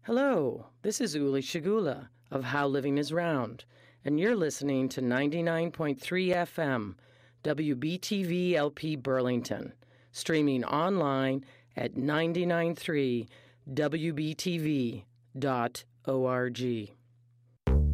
Hello, this is Uli Shigula of How Living is Round, and you're listening to 99.3 FM, WBTV LP Burlington, streaming online at 993wbtv.org.